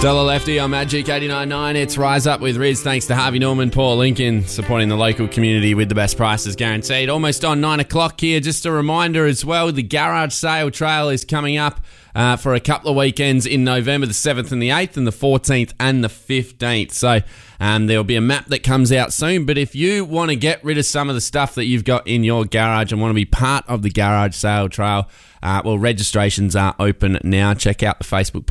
Stella Lefty on Magic 89.9. It's Rise Up with Riz. Thanks to Harvey Norman, Port Lincoln, supporting the local community with the best prices guaranteed. Almost on 9 o'clock here. Just a reminder as well, the Garage Sale Trail is coming up for a couple of weekends in November, the 7th and the 8th, and the 14th and the 15th. So there'll be a map that comes out soon. But if you want to get rid of some of the stuff that you've got in your garage and want to be part of the Garage Sale Trail, well, registrations are open now. Check out the Facebook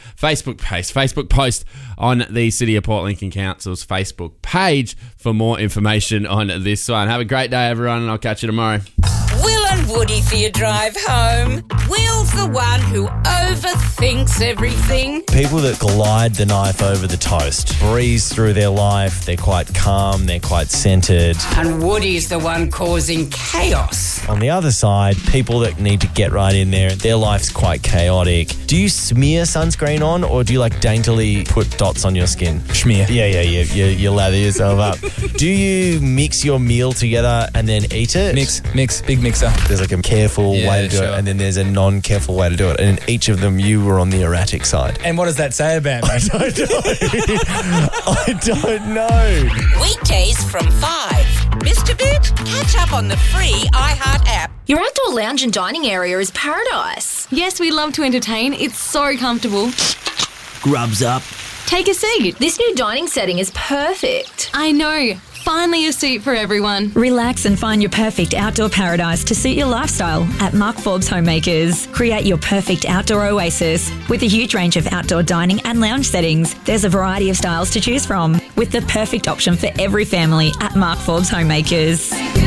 post on the City of Port Lincoln Council's Facebook page for more information on this one. Have a great day, everyone, and I'll catch you tomorrow. Will and Woody for your drive home. Will's the one who overthinks everything. People that glide the knife over the toast, breeze through their life, they're quite calm, they're quite centred. And Woody's the one causing chaos. On the other side, people that need to get right in there, their life's quite chaotic. Do you smear sunscreen on, or do you like daintily put dots on your skin? Schmear. Yeah, you lather yourself up. Do you mix your meal together and then eat it? Mix, big mixer. There's like a careful way to do it, and then there's a non-careful way to do it. And in each of them, you were on the erratic side. And what does that say about me? I don't know. Weekdays from 5. Mr. Bit, catch up on the free iHeart app. Your outdoor lounge and dining area is paradise. Yes, we love to entertain. It's so comfortable. Grubs up. Take a seat. This new dining setting is perfect. I know. Finally a seat for everyone. Relax and find your perfect outdoor paradise to suit your lifestyle at Mark Forbes Homemakers. Create your perfect outdoor oasis. With a huge range of outdoor dining and lounge settings, there's a variety of styles to choose from, with the perfect option for every family at Mark Forbes Homemakers.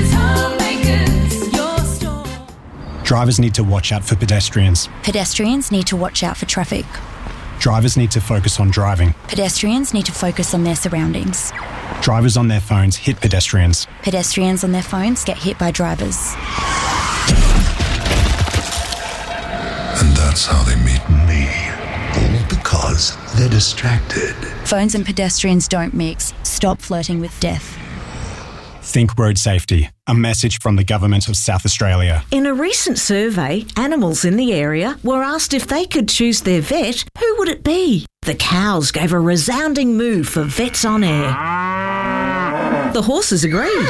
Drivers need to watch out for pedestrians. Pedestrians need to watch out for traffic. Drivers need to focus on driving. Pedestrians need to focus on their surroundings. Drivers on their phones hit pedestrians. Pedestrians on their phones get hit by drivers. And that's how they meet me. All because they're distracted. Phones and pedestrians don't mix. Stop flirting with death. Think road safety. A message from the Government of South Australia. In a recent survey, animals in the area were asked if they could choose their vet, who would it be? The cows gave a resounding moo for Vets on Air. The horses agreed.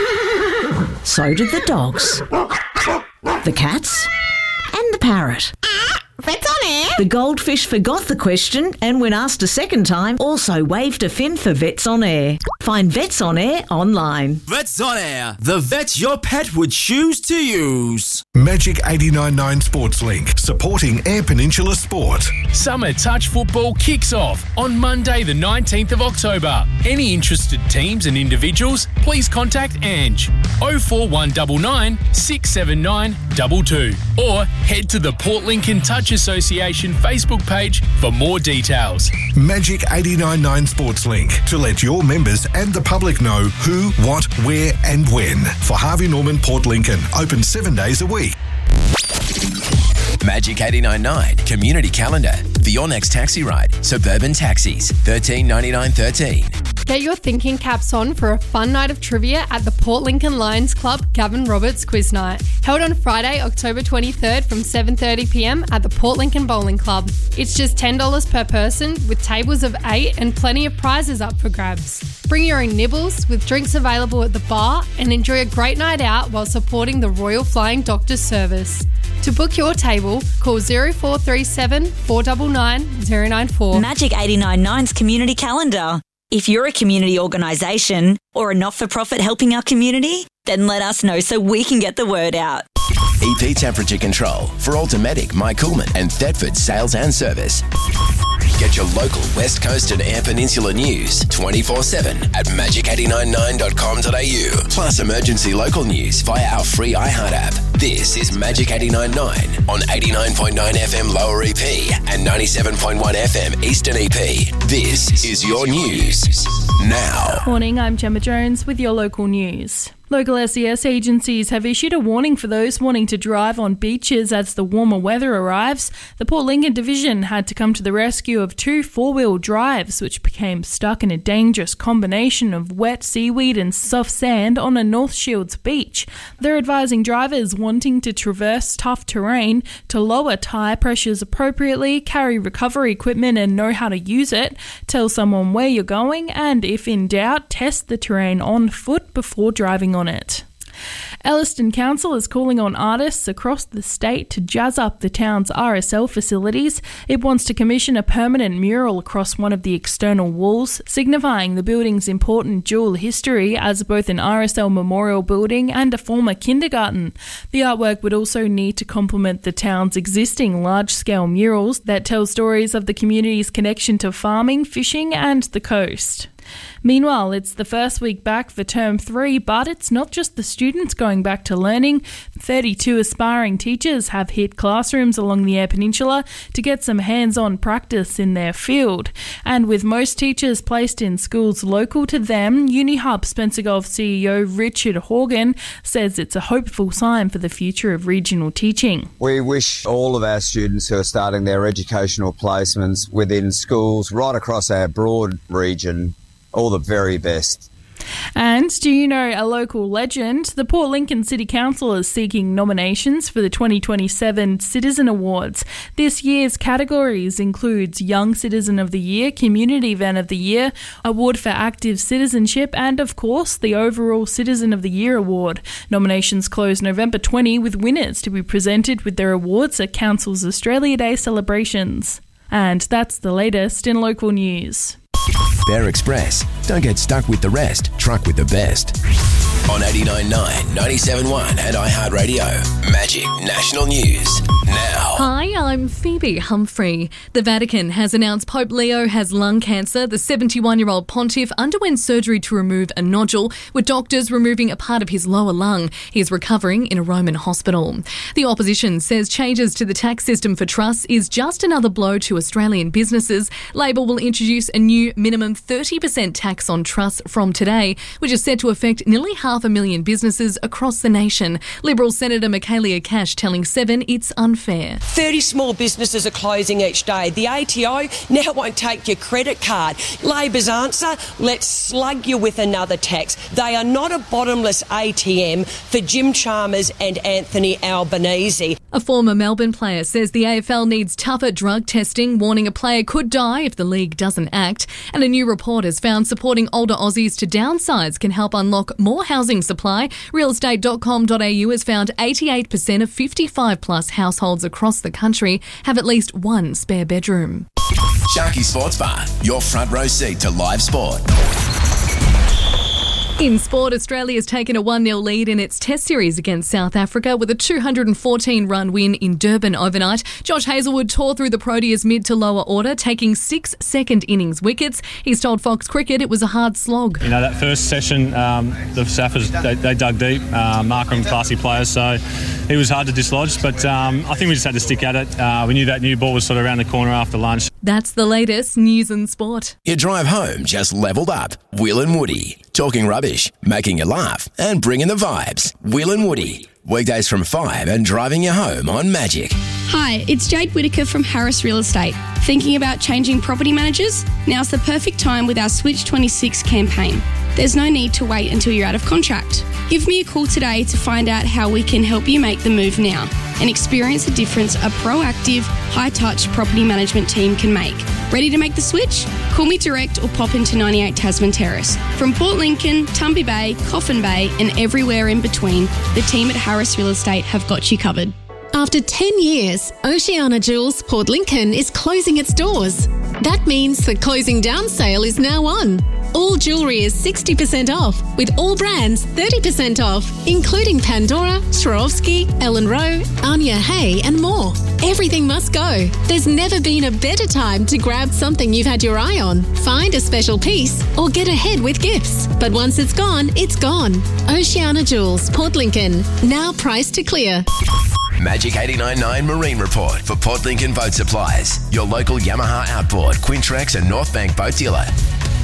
So did the dogs, the cats, and the parrot. Vets on Air? The goldfish forgot the question and when asked a second time, also waved a fin for Vets on Air. Find Vets on Air online. Vets on Air, the vet your pet would choose to use. Magic 89.9 Sports Link, supporting Eyre Peninsula sport. Summer Touch Football kicks off on Monday the 19th of October. Any interested teams and individuals, please contact Ange 04199 679 22 or head to the Port Lincoln Touch Association Facebook page for more details. Magic 89.9 Sports Link, to let your members and the public know who, what, where and when. For Harvey Norman, Port Lincoln, open 7 days a week. Magic 89.9 Community Calendar. The Yonex Taxi Ride. Suburban Taxis. $13.99.13. Get your thinking caps on for a fun night of trivia at the Port Lincoln Lions Club Gavin Roberts Quiz Night. Held on Friday, October 23rd from 7:30pm at the Port Lincoln Bowling Club. It's just $10 per person with tables of 8 and plenty of prizes up for grabs. Bring your own nibbles with drinks available at the bar and enjoy a great night out while supporting the Royal Flying Doctors Service. To book your table, call 0437 499 094. Magic 89.9's Community Calendar. If you're a community organisation or a not-for-profit helping our community, then let us know so we can get the word out. EP Temperature Control for Automatic, My Coolman and Thetford Sales and Service. Get your local West Coast and Eyre Peninsula news 24/7 at magic899.com.au. Plus emergency local news via our free iHeart app. This is Magic 89.9 on 89.9 FM Lower EP and 97.1 FM Eastern EP. This is your news now. Morning, I'm Gemma Jones with your local news. Local SES agencies have issued a warning for those wanting to drive on beaches as the warmer weather arrives. The Port Lincoln Division had to come to the rescue of 2 four-wheel drives, which became stuck in a dangerous combination of wet seaweed and soft sand on a North Shields beach. They're advising drivers wanting to traverse tough terrain to lower tyre pressures appropriately, carry recovery equipment and know how to use it, tell someone where you're going, and if in doubt, test the terrain on foot before driving on it. Elliston Council is calling on artists across the state to jazz up the town's RSL facilities. It wants to commission a permanent mural across one of the external walls, signifying the building's important dual history as both an RSL memorial building and a former kindergarten. The artwork would also need to complement the town's existing large-scale murals that tell stories of the community's connection to farming, fishing and the coast. Meanwhile, it's the first week back for Term 3, but it's not just the students going back to learning. 32 aspiring teachers have hit classrooms along the Eyre Peninsula to get some hands-on practice in their field. And with most teachers placed in schools local to them, UniHub Spencer Gulf CEO Richard Horgan says it's a hopeful sign for the future of regional teaching. We wish all of our students who are starting their educational placements within schools right across our broad region all the very best. And do you know a local legend? The Port Lincoln City Council is seeking nominations for the 2027 Citizen Awards. This year's categories includes Young Citizen of the Year, Community Event of the Year, Award for Active Citizenship, and of course the overall Citizen of the Year Award. Nominations close November 20 with winners to be presented with their awards at Council's Australia Day celebrations. And that's the latest in local news. Bear Express. Don't get stuck with the rest. Truck with the best. On 89.9, 97.1 and iHeartRadio. Magic National News. Now. Hi, I'm Phoebe Humphrey. The Vatican has announced Pope Leo has lung cancer. The 71-year-old pontiff underwent surgery to remove a nodule, with doctors removing a part of his lower lung. He is recovering in a Roman hospital. The opposition says changes to the tax system for trusts is just another blow to Australian businesses. Labor will introduce a new minimum 30% tax on trusts from today, which is set to affect nearly 500,000 businesses across the nation. Liberal Senator Michaelia Cash telling Seven it's unfair. 30 small businesses are closing each day. The ATO now won't take your credit card. Labor's answer, let's slug you with another tax. They are not a bottomless ATM for Jim Chalmers and Anthony Albanese. A former Melbourne player says the AFL needs tougher drug testing, warning a player could die if the league doesn't act. And a new report has found supporting older Aussies to downsize can help unlock more housing supply. Realestate.com.au has found 88% of 55-plus households across the country have at least one spare bedroom. Sharky Sports Bar, your front row seat to live sport. In sport, Australia has taken a 1-0 lead in its Test series against South Africa with a 214-run win in Durban overnight. Josh Hazlewood tore through the Proteas mid to lower order, taking 6 second-innings wickets. He's told Fox Cricket it was a hard slog. You know, that first session, the Saffers, they dug deep. Markram, classy players, so it was hard to dislodge, but I think we just had to stick at it. We knew that new ball was sort of around the corner after lunch. That's the latest news and sport. Your drive home just levelled up. Will and Woody. Talking rubbish, making you laugh, and bringing the vibes. Will and Woody. Weekdays from 5 and driving you home on Magic. Hi, it's Jade Whittaker from Harris Real Estate. Thinking about changing property managers? Now's the perfect time with our Switch 26 campaign. There's no need to wait until you're out of contract. Give me a call today to find out how we can help you make the move now and experience the difference a proactive, high-touch property management team can make. Ready to make the switch? Call me direct or pop into 98 Tasman Terrace. From Port Lincoln, Tumby Bay, Coffin Bay and everywhere in between, the team at Harris Real Estate have got you covered. After 10 years, Oceania Jewels Port Lincoln is closing its doors. That means the closing down sale is now on. All jewellery is 60% off, with all brands 30% off, including Pandora, Swarovski, Ellen Rowe, Anya Hay and more. Everything must go. There's never been a better time to grab something you've had your eye on, find a special piece or get ahead with gifts. But once it's gone, it's gone. Oceania Jewels, Port Lincoln, now priced to clear. Magic 89.9 Marine Report for Port Lincoln Boat Supplies. Your local Yamaha outboard, Quintrex and North Bank boat dealer.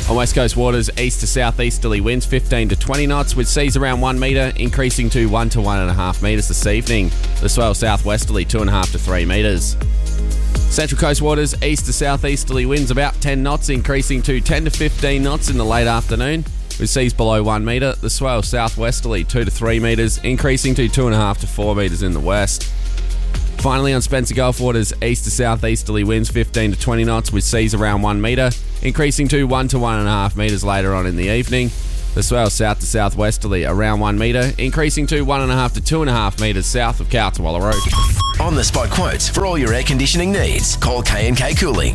On West Coast waters, east to southeasterly winds 15 to 20 knots with seas around 1 metre, increasing to 1 to 1.5 metres this evening. The swell southwesterly 2.5 to 3 metres. Central Coast waters, east to southeasterly winds about 10 knots, increasing to 10 to 15 knots in the late afternoon, with seas below 1 metre. The swell southwesterly 2 to 3 metres, increasing to 2.5 to 4 metres in the west. Finally, on Spencer Gulf waters, east to southeasterly winds 15 to 20 knots, with seas around 1 metre, increasing to 1 to 1.5 metres later on in the evening. The swell south to southwesterly around 1 metre, increasing to 1.5 to 2.5 metres south of Cowtawalla Road. On the spot quotes for all your air conditioning needs. Call K&K Cooling.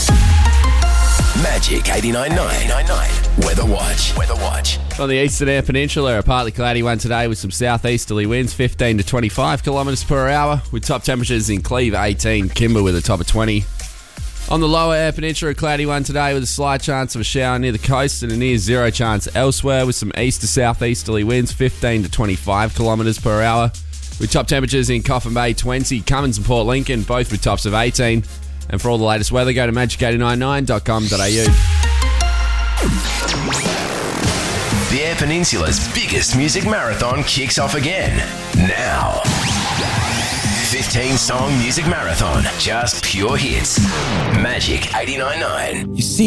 Magic 89.9. Weather Watch. On the eastern air peninsula, a partly cloudy one today with some southeasterly winds 15 to 25 kilometres per hour, with top temperatures in Cleve 18, Kimber with a top of 20. On the lower air peninsula, a cloudy one today with a slight chance of a shower near the coast and a near zero chance elsewhere, with some east to southeasterly winds 15 to 25 kilometres per hour, with top temperatures in Coffin Bay 20, Cummins and Port Lincoln, both with tops of 18. And for all the latest weather, go to magic899.com.au. The Air Peninsula's biggest music marathon kicks off again. Now. 15-song music marathon. Just pure hits. Magic 89.9. You see